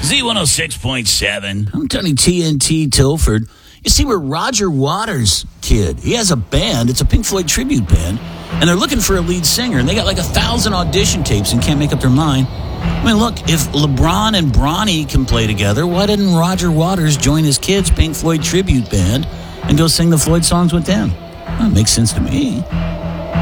Z106.7. I'm Tony TNT Tilford. You see, we're Roger Waters' kid. He has a band. It's a Pink Floyd tribute band. And they're looking for a lead singer. And they got like 1,000 audition tapes and can't make up their mind. I mean, look, if LeBron and Bronny can play together, why didn't Roger Waters join his kids' Pink Floyd tribute band and go sing the Floyd songs with them? Well, it makes sense to me.